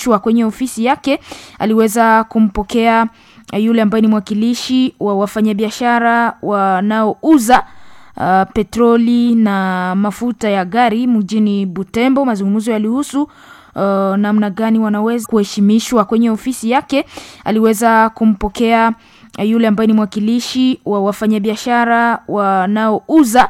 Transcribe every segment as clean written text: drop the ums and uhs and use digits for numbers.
Kwenye ofisi yake aliweza kumpokea yule ambaye ni mwakilishi wa wafanyabiashara wanaouza petroli na mafuta ya gari mjini Butembo. Mazungumzo yalihusu namna gani wanaweza kuheshimishwa. Kwenye ofisi yake aliweza kumpokea yule ambaye ni mwakilishi wa wafanyabiashara wanaouza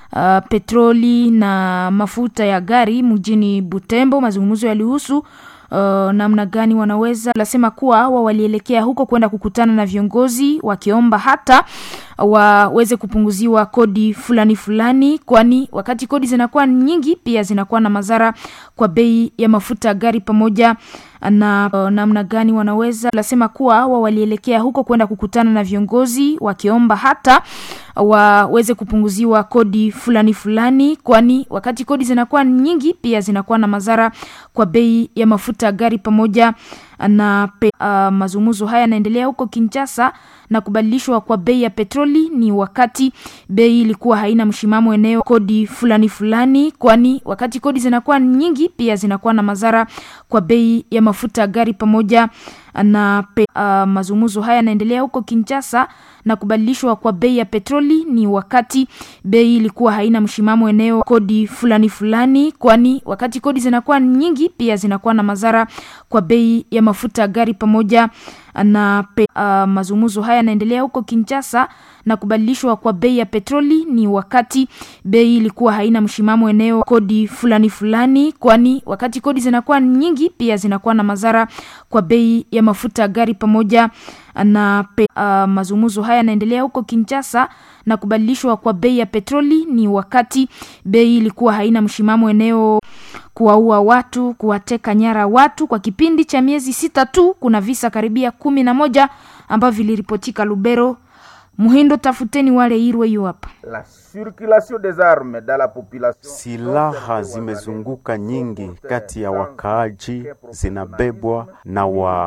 petroli na mafuta ya gari mjini Butembo. Mazungumzo yalihusu namna gani wanaweza lasema kuwa walielekea huko kwenda kukutana na viongozi wakiomba hata waweze kupunguziwa kodi fulani, kwani wakati kodi zinakuwa nyingi pia zinakuwa na madhara kwa bei ya mafuta ya gari pamoja na namna gani wanaweza lasema kuwa walielekea huko kwenda kukutana na viongozi wakiomba hata waweze kupunguziwa kodi fulani, kwani wakati kodi zinakuwa nyingi pia zinakuwa na madhara kwa bei ya mafuta ya gari pamoja na mazungumzo haya yanaendelea huko Kinshasa na kubadilishwa kwa bei ya petroli ni wakati bei ilikuwa haina mshimamo eneo kodi fulani, kwani wakati kodi zinakuwa nyingi pia zinakuwa na madhara kwa bei ya mafuta ya gari pamoja na mazungumzo haya yanaendelea huko Kinshasa na kubadilishwa kwa bei ya petroli ni wakati bei ilikuwa haina mshimamo eneo kodi fulani, kwani wakati kodi zinakuwa nyingi pia zinakuwa na madhara kwa bei ya mafuta ya gari pamoja na mazungumzo haya yanaendelea huko Kinshasa na kubadilishwa kwa bei ya petroli ni wakati bei ilikuwa haina mshimamo eneo kodi fulani, kwani wakati kodi zinakuwa nyingi pia zinakuwa na madhara kwa bei ya mafuta ya gari pamoja na mazungumzo haya yanaendelea huko Kinshasa na kubadilishwa kwa bei ya petroli ni wakati bei ilikuwa haina mshimamo eneo kuwaua watu, kuwateka nyara watu kwa kipindi cha miezi 6 tu. Kuna visa karibia 11 ambavyo viliripotika Lubero. Muhindo tafuteni wale irwe yu hapa. La circulation des armes dans la population. Silaha zimezunguka nyingi kati ya wakaaji, zinabebwa na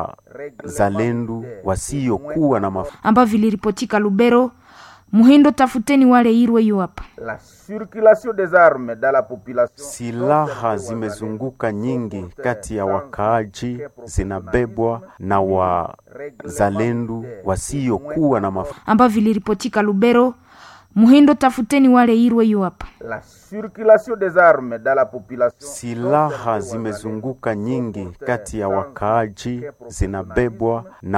wazalendo wasiokuwa na mafuta ambavyo viliripotika Lubero. Muhindo tafuteni wale irwe yu hapa. La circulation des armes dans la population. Silaha zimezunguka nyingi kati ya wakaaji, zinabebwa na wazalendo wasiokuwa na mafuta ambavyo viliripotika Lubero. Muhindo tafuteni wale irwe yu hapa. La circulation des armes dans la population. Silaha zimezunguka nyingi kati ya wakaaji, zinabebwa na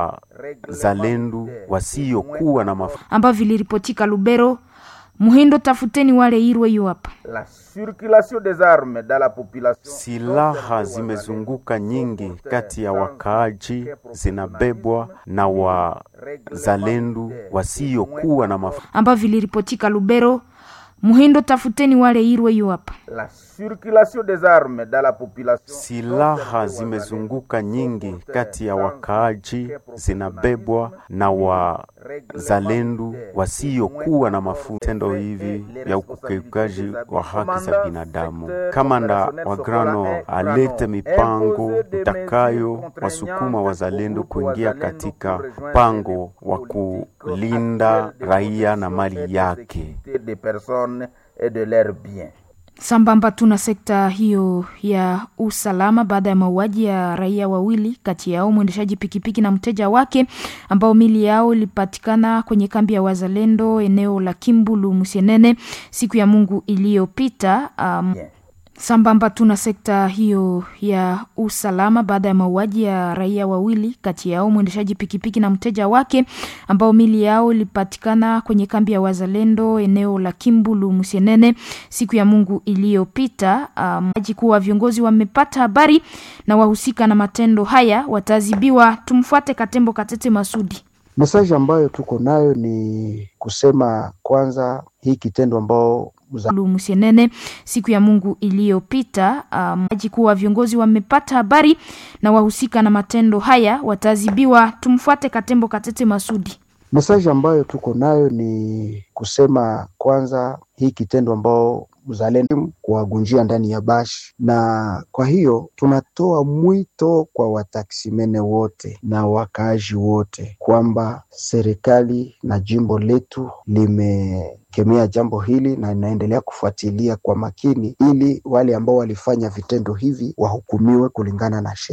wazalendo wasiokuwa na mafuta ambavyo viliripotika Lubero. Muhindo tafuteni wale irwe yu hapa. La circulation des armes dans la population. Silaha zimezunguka nyingi kati ya wakaaji, zinabebwa na wazalendo wasiokuwa na mafuta ambavyo viliripotika Lubero. Muhindo tafuteni wale irwe yu hapa. La circulation des armes dans la population. Silaha zimezunguka nyingi kati ya wakaaji, zinabebwa na wazalendo wasiokuwa na mafuta. Tendo hivi ya ukiukaji wa haki za binadamu, kamanda wa Grano alete mipango itakayo wasukuma wazalendo kuingia katika mpango wa kulinda raia na mali yake et de leurs biens. Sambamba tuna sekta hiyo ya usalama baada ya mauaji ya raia wawili, kati yao mwendeshaji pikipiki na mteja wake, ambao mili yao ilipatikana kwenye kambi ya wazalendo eneo la Kimbulu Musienene siku ya Mungu iliyopita. Sambamba tuna sekta hiyo ya usalama baada ya mauaji ya raia wawili, kati yao mwendeshaji pikipiki na mteja wake, ambao mili yao ilipatikana kwenye kambi ya wazalendo eneo la Kimbulu Musienene siku ya Mungu iliyopita. Kuwa viongozi wamepata habari na wahusika na matendo haya wataadhibiwa. Tumfuate Katembo Katete Masudi. Message ambayo tuko nayo ni kusema kwanza hii kitendo ambao Musienene siku ya Mungu iliyopita, kuwa viongozi wamepata habari na wahusika na matendo haya wataadhibiwa. Tumfuate Katembo Katete Masudi. Message ambayo tuko nayo ni kusema kwanza hii kitendo ambao mzalendo kuwagunjia ndani ya bashi, na kwa hiyo tunatoa mwito kwa wataksimene wote na wakaaji wote kwamba serikali na jimbo letu limekemea jambo hili na inaendelea kufuatilia kwa makini ili wale ambao walifanya vitendo hivi wahukumiwe kulingana na sheria.